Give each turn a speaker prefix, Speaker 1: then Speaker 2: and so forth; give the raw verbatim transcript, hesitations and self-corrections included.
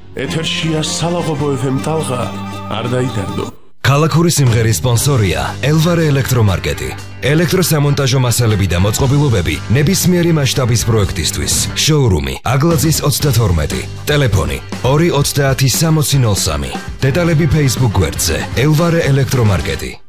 Speaker 1: ეთერშია სალაღობო ეფ ემ ტალღა, არ დაიდარდო.
Speaker 2: ქალაქური სიმღერის სპონსორია ელვარე ელექტრომარკეტი. ელექტროსამონტაჟო მასალები და მოწყობილობები ნებისმიერი მასშტაბის პროექტისთვის. შოურუმი აგლაძის ოცდათორმეტი. ტელეფონი ორი ოცდაათი სამოცი ნოლ სამი. დეტალები Facebook გვერდზე ელვარე ელექტრომარკეტი.